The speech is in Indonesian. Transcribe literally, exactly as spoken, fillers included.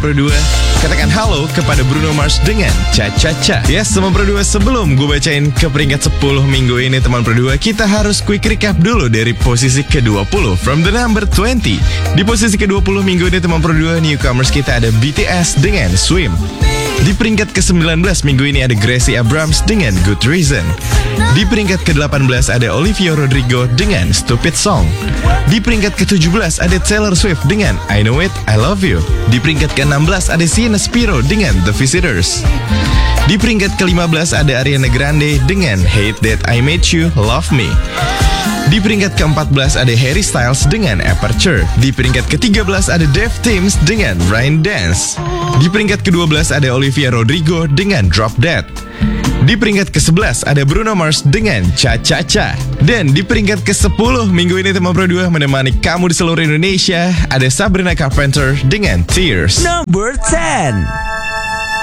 Pro dua. Katakan halo kepada Bruno Mars dengan Cha Cha Cha. Yes, teman Pro dua, sebelum gue bacain ke peringkat sepuluh minggu ini teman Pro dua, kita harus quick recap dulu dari posisi ke dua puluh. From the number twenty. Di posisi ke dua puluh minggu ini teman Pro dua, newcomers kita ada B T S dengan Swim. Di peringkat ke sembilan belas minggu ini ada Gracie Abrams dengan Good Reason. Di peringkat ke delapan belas ada Olivia Rodrigo dengan Stupid Song. Di peringkat ke tujuh belas ada Taylor Swift dengan I Know It, I Love You. Di peringkat ke enam belas ada Sienna Spiro dengan The Visitors. Di peringkat ke lima belas ada Ariana Grande dengan Hate That I Made You, Love Me. Di peringkat ke empat belas ada Harry Styles dengan Aperture. Di peringkat ke tiga belas ada Dave Timms dengan Rain Dance. Di peringkat ke dua belas ada Olivia Rodrigo dengan Drop Dead. Di peringkat ke sebelas ada Bruno Mars dengan Cha Cha Cha. Dan di peringkat ke sepuluh minggu ini teman Pro dua, menemani kamu di seluruh Indonesia ada Sabrina Carpenter dengan Tears. Number ten.